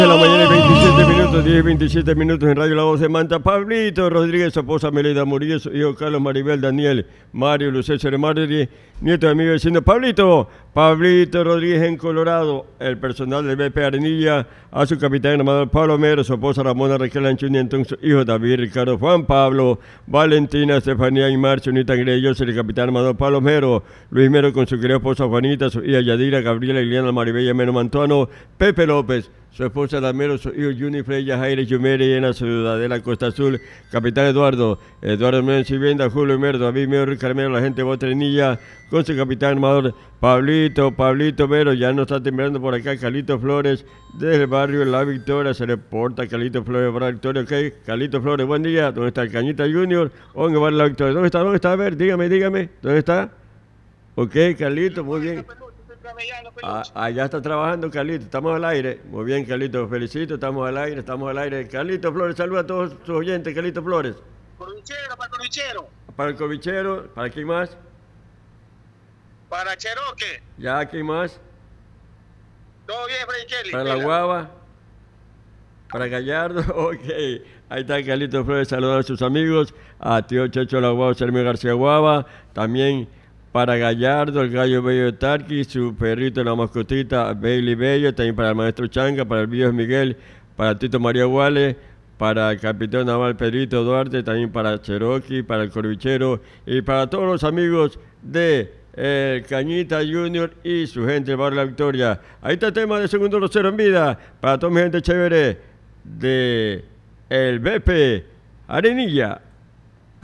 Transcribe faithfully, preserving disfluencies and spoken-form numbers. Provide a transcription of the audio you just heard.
De la mañana, veintisiete minutos, diez y veintisiete minutos en Radio La Voz de Manta. Pablito Rodríguez, su esposa Melida Murillo, su hijo Carlos, Maribel, Daniel, Mario, Lucía Ceremari, nieto de amigo diciendo: Pablito, Pablito Rodríguez en Colorado, el personal del B P Arenilla, a su capitán Amador Pablo Mero, su esposa Ramona Raquel Anchuni, entonces su hijo David Ricardo Juan Pablo, Valentina, Estefanía y Marcio, Nita Grellos, el capitán Amador Pablo Mero, Luis Mero con su querida esposa Juanita, su hija Yadira, Gabriela, Iliana, Maribella, Meno Mantuano, Pepe López, su esposa Damero, su hijo Juni Freya, Jaire Yumere, en la Ciudadela Costa Azul, capitán Eduardo, Eduardo Méndez Vivienda, Julio Mero, David Mero, Carmelo, la gente de Botrenilla, con su capitán armador Pablito, Pablito Mero, ya nos está temblando por acá, Calito Flores, desde el barrio La Victoria, se reporta Calito Flores para la Victoria, ok, Calito Flores, buen día, ¿dónde está el Cañita Junior? ¿Dónde va La Victoria? ¿Dónde está? ¿Dónde está? A ver, dígame, dígame, ¿dónde está? Ok, Calito, muy bien. Ah, allá está trabajando Carlito, estamos al aire. Muy bien, Carlito, felicito, estamos al aire, estamos al aire. Carlito Flores, saluda a todos sus oyentes, Carlito Flores. Covichero, para el covichero. Para el covichero, ¿para quién más? Para Cherokee. ¿Ya quién más? Todo bien, Freddy Kelly. Para la Guava. Para Gallardo, ok. Ahí está Carlito Flores saludando a sus amigos, a tío Checho La Guava, Sergio García Guava, también para Gallardo, el gallo Bello de Tarqui, su perrito, la mascotita Bailey Bello, también para el maestro Changa, para el viejo Miguel, para Tito María Guale, para el capitán naval Pedrito Duarte, también para Cherokee, para el corvichero y para todos los amigos de el Cañita Junior y su gente del barrio La Victoria. Ahí está el tema de Segundo Lucero en Vida, para toda mi gente chévere de el B P Arenilla.